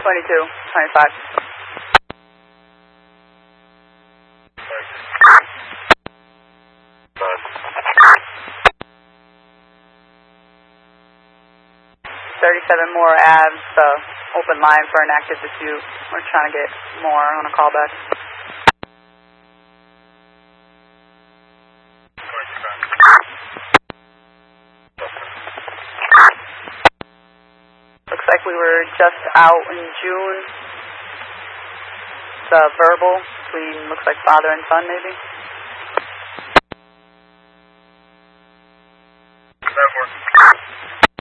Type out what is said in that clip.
2225. More Ave, open line for an active dispute. We're trying to get more on a callback. Looks like we were just out in June. It's a verbal between, looks like father and son maybe. That works.